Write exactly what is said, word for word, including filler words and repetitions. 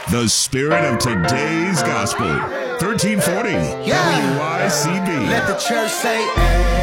The spirit of today's gospel. thirteen forty Yeah. W Y C B. Let the church say,